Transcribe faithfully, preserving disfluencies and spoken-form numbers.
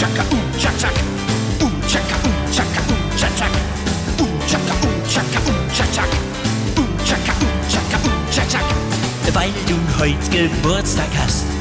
chaka, uh, chak, chak. Uh, chaka, uh, chaka, uh, chak, chak. Uh, chaka, uh, chaka, uh, chak, chak. Uh, chaka, uh, chaka, uh, chak, chak. Weil du heut Geburtstag hast,